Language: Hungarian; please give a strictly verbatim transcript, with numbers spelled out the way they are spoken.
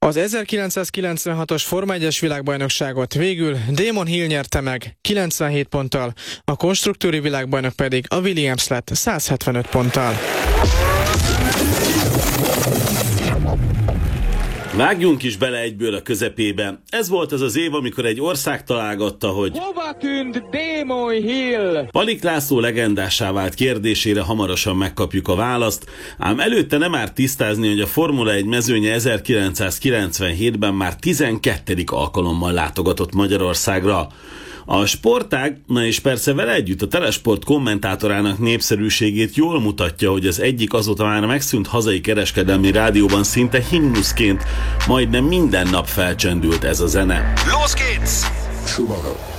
Az ezerkilencszázkilencvenhatos Forma egyes világbajnokságot végül Damon Hill nyerte meg kilencvenhét ponttal, a konstruktőri világbajnok pedig a Williams lett száz hetvenöt ponttal. Vágjunk is bele egyből a közepébe. Ez volt az az év, amikor egy ország találgatta, hogy hova tűnt Damon Hill? Palik László legendássá vált kérdésére hamarosan megkapjuk a választ, ám előtte nem árt tisztázni, hogy a Formula egy mezőnye ezerkilencszázkilencvenhétben már tizenkettedik alkalommal látogatott Magyarországra. A sportág, na és persze vele együtt a Telesport kommentátorának népszerűségét jól mutatja, hogy az egyik azóta már megszűnt hazai kereskedelmi rádióban szinte himnuszként majdnem minden nap felcsendült ez a zene. Los geht's! Schumacher.